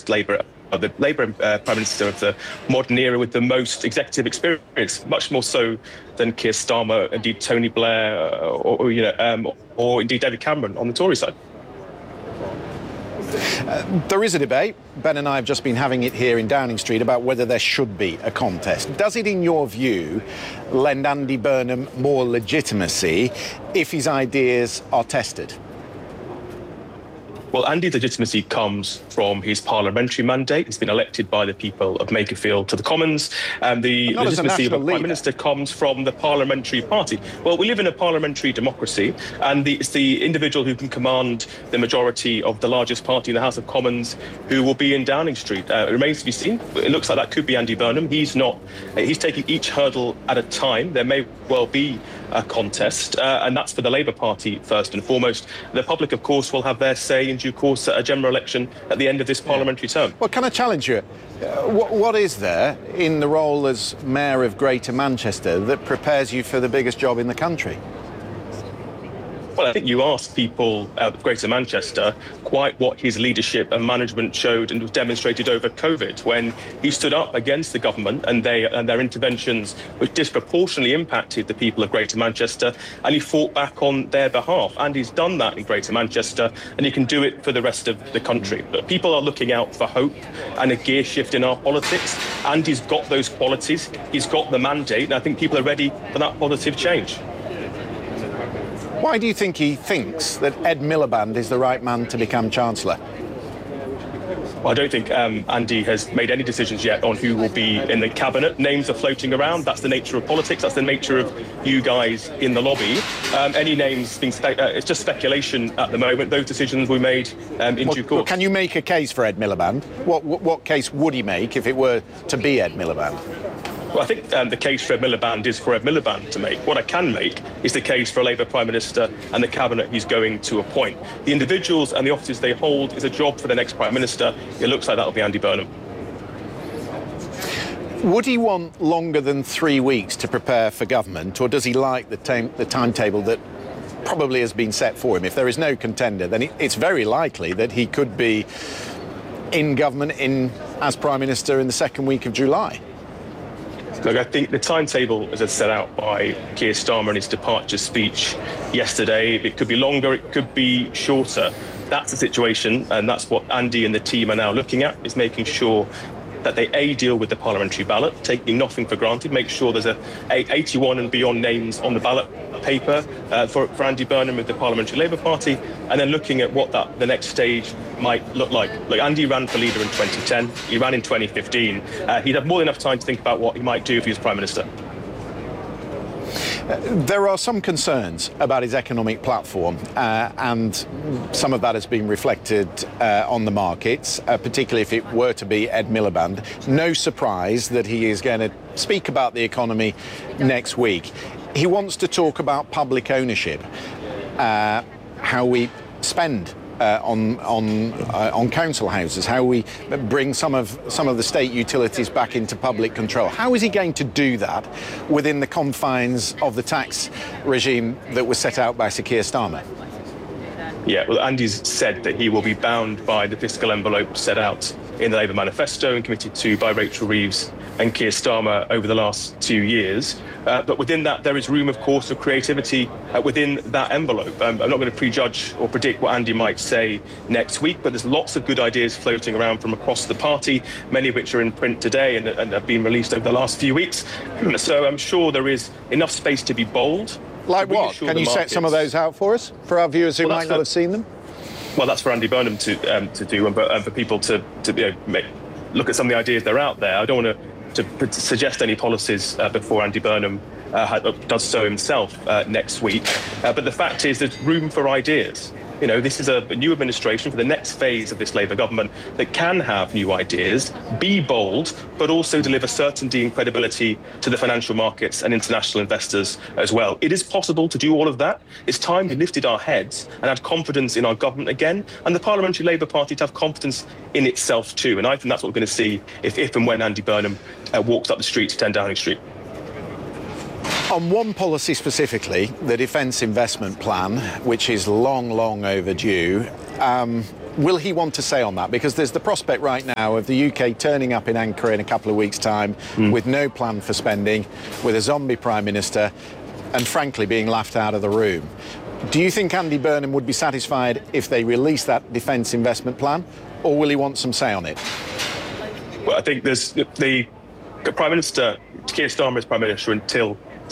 first the Labour Prime Minister of the modern era with the most executive experience, much more so than Keir Starmer, indeed Tony Blair, or indeed David Cameron on the Tory side. There is a debate, Ben and I have just been having it here in Downing Street, about whether there should be a contest. Does it, in your view, lend Andy Burnham more legitimacy if his ideas are tested? Well, Andy's legitimacy comes from his parliamentary mandate. He's been elected by the people of Makerfield to the Commons, and the legitimacy of a Prime Minister comes from the parliamentary party. Well, we live in a parliamentary democracy, and it's the individual who can command the majority of the largest party in the House of Commons who will be in Downing Street. It remains to be seen. It looks like that could be Andy Burnham. He's taking each hurdle at a time. There may well be a contest, and that's for the Labour Party first and foremost. The public, of course, will have their say in due course at a general election at the end of this parliamentary term. Well, can I challenge you? What is there in the role as Mayor of Greater Manchester that prepares you for the biggest job in the country? Well, I think you asked people of Greater Manchester quite what his leadership and management showed and was demonstrated over COVID, when he stood up against the government and their interventions, which disproportionately impacted the people of Greater Manchester, and he fought back on their behalf. And he's done that in Greater Manchester, and he can do it for the rest of the country. But people are looking out for hope and a gear shift in our politics, and he's got those qualities. He's got the mandate, and I think people are ready for that positive change. Why do you think he thinks that Ed Miliband is the right man to become Chancellor? Well, I don't think Andy has made any decisions yet on who will be in the cabinet. Names are floating around. That's the nature of politics. That's the nature of you guys in the lobby. Any names being it's just speculation at the moment. Those decisions were made in due course. Well, can you make a case for Ed Miliband? What case would he make if it were to be Ed Miliband? Well, I think the case for Ed Miliband is for Ed Miliband to make. What I can make is the case for a Labour Prime Minister and the cabinet he's going to appoint. The individuals and the offices they hold is a job for the next Prime Minister. It looks like that'll be Andy Burnham. Would he want longer than 3 weeks to prepare for government, or does he like the timetable that probably has been set for him? If there is no contender, then it's very likely that he could be in government as Prime Minister in the second week of July. Look, I think the timetable, as set out by Keir Starmer in his departure speech yesterday, it could be longer, it could be shorter. That's the situation, and that's what Andy and the team are now looking at, is making sure that they deal with the parliamentary ballot, taking nothing for granted, make sure there's 81 and beyond names on the ballot paper for Andy Burnham with the Parliamentary Labour Party, and then looking at what the next stage might look like. Look, Andy ran for leader in 2010, he ran in 2015. He'd have more than enough time to think about what he might do if he was Prime Minister. There are some concerns about his economic platform, and some of that has been reflected on the markets, particularly if it were to be Ed Miliband. No surprise that he is going to speak about the economy next week. He wants to talk about public ownership, how we spend on council houses, how we bring some of the state utilities back into public control. How is he going to do that within the confines of the tax regime that was set out by Sir Keir Starmer? Yeah, well, Andy's said that he will be bound by the fiscal envelope set out in the Labour manifesto and committed to by Rachel Reeves and Keir Starmer over the last 2 years. But within that, there is room, of course, for creativity within that envelope. I'm not going to prejudge or predict what Andy might say next week, but there's lots of good ideas floating around from across the party, many of which are in print today and have been released over the last few weeks. So I'm sure there is enough space to be bold. Like what? Can you set some of those out for us, for our viewers who might not have seen them? Well, that's for Andy Burnham to do, and for people to look at some of the ideas that are out there. I don't want to suggest any policies before Andy Burnham does so himself next week. But the fact is, there's room for ideas. You know, this is a new administration for the next phase of this Labour government that can have new ideas, be bold, but also deliver certainty and credibility to the financial markets and international investors as well. It is possible to do all of that. It's time we lifted our heads and had confidence in our government again, and the Parliamentary Labour Party to have confidence in itself too. And I think that's what we're going to see if and when Andy Burnham walks up the street to 10 Downing Street. On one policy specifically, the Defence Investment Plan, which is long overdue, Will he want to say on that? Because there's the prospect right now of the UK turning up in Ankara in a couple of weeks' time with no plan for spending, with a zombie Prime Minister, and frankly being laughed out of the room. Do you think Andy Burnham would be satisfied if they release that defence investment plan, or will he want some say on it? Well, I think there's the Prime Minister, Keir Starmer is Prime Minister until